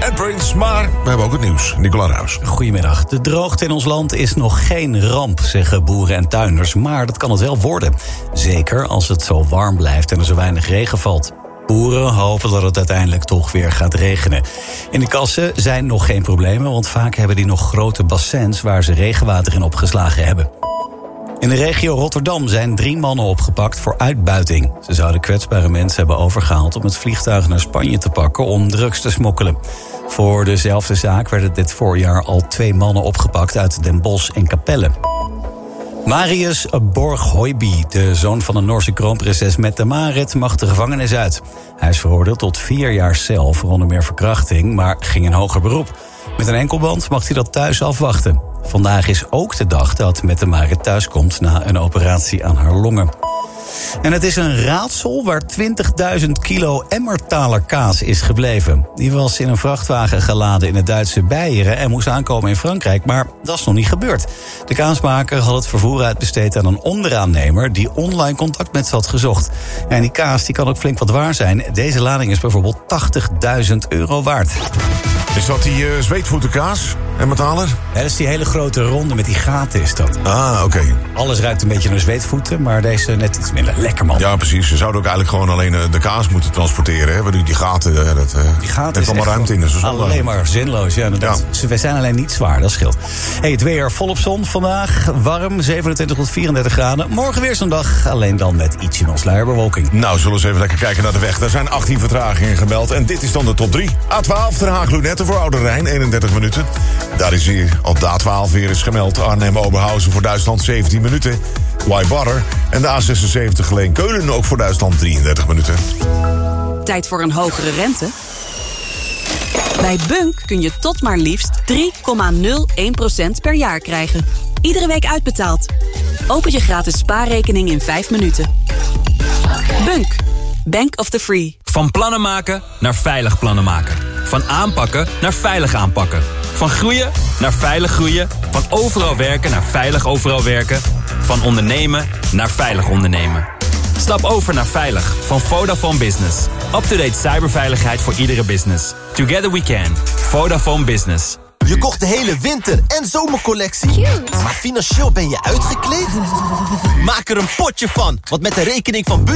en Prince. Maar we hebben ook het nieuws. Nicola Ruijs. Goedemiddag. De droogte in ons land is nog geen ramp, zeggen boeren en tuinders. Maar dat kan het wel worden. Zeker als het zo warm blijft en er zo weinig regen valt. Boeren hopen dat het uiteindelijk toch weer gaat regenen. In de kassen zijn nog geen problemen, want vaak hebben die nog grote bassins waar ze regenwater in opgeslagen hebben. In de regio Rotterdam zijn 3 mannen opgepakt voor uitbuiting. Ze zouden kwetsbare mensen hebben overgehaald om het vliegtuig naar Spanje te pakken om drugs te smokkelen. Voor dezelfde zaak werden dit voorjaar al 2 mannen opgepakt uit Den Bosch en Capelle. Marius Borg-Høiby, de zoon van de Noorse kroonprinses Mette-Marit, mag de gevangenis uit. Hij is veroordeeld tot 4 jaar cel voor onder meer verkrachting, maar ging in hoger beroep. Met een enkelband mag hij dat thuis afwachten. Vandaag is ook de dag dat Mette-Marit thuiskomt na een operatie aan haar longen. En het is een raadsel waar 20.000 kilo Emmentaler kaas is gebleven. Die was in een vrachtwagen geladen in het Duitse Beieren en moest aankomen in Frankrijk, maar dat is nog niet gebeurd. De kaasmaker had het vervoer uitbesteed aan een onderaannemer die online contact met ze had gezocht. En die kaas die kan ook flink wat waar zijn. Deze lading is bijvoorbeeld €80.000 waard. Is dat die zweetvoetenkaas, Emmentaler? Ja, dat is die hele grote ronde met die gaten is dat. Ah, oké. Alles ruikt een beetje naar zweetvoeten, maar deze net iets minder. Lekker, man. Ja, precies. Ze zouden ook eigenlijk gewoon alleen de kaas moeten transporteren. Hè? Waardoor die gaten, die gaten is allemaal ruimte in. Dus alleen maar zinloos. Ja, we zijn alleen niet zwaar, dat scheelt. Het weer volop zon vandaag. Warm, 27 tot 34 graden. Morgen weer zo'n dag, alleen dan met ietsje van sluierbewolking. Nou, zullen we eens even lekker kijken naar de weg. Er zijn 18 vertragingen gemeld en dit is dan de top 3. A12, Den Haag-Lunette voor Oude Rijn, 31 minuten. Daar is hier op de A12 weer eens gemeld. Arnhem-Oberhausen voor Duitsland, 17 minuten. Waibarre en de A76 Geleen-Keulen ook voor Duitsland, 33 minuten. Tijd voor een hogere rente? Bij Bunk kun je tot maar liefst 3,01% per jaar krijgen. Iedere week uitbetaald. Open je gratis spaarrekening in 5 minuten. Bunk. Bank of the Free. Van plannen maken naar veilig plannen maken. Van aanpakken naar veilig aanpakken. Van groeien naar veilig groeien. Van overal werken naar veilig overal werken. Van ondernemen naar veilig ondernemen. Stap over naar veilig van Vodafone Business. Up-to-date cyberveiligheid voor iedere business. Together we can. Vodafone Business. Je kocht de hele winter- en zomercollectie. Cute. Maar financieel ben je uitgekleed? Maak er een potje van, want met de rekening van